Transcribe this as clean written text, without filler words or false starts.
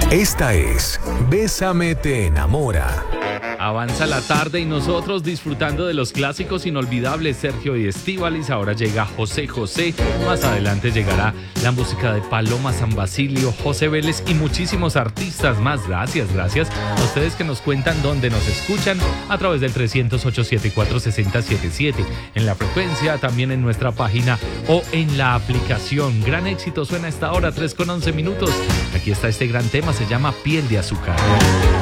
Esta es Bésame te enamora. Avanza la tarde y nosotros disfrutando de los clásicos inolvidables Sergio y Estíbaliz. Ahora llega José José. Más adelante llegará la música de Paloma San Basilio, José Vélez y muchísimos artistas más. Gracias a ustedes que nos cuentan dónde nos escuchan a través del 308-74-6077. En la frecuencia, también en nuestra página o en la aplicación. Gran éxito suena a esta hora, 3:11 minutos. Aquí está este gran tema, se llama Piel de Azúcar.